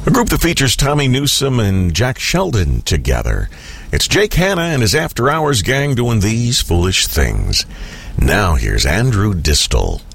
A group that features Tommy Newsom and Jack Sheldon together. It's Jake Hanna and his After Hours gang doing These Foolish Things. Now here's Andrew Distel.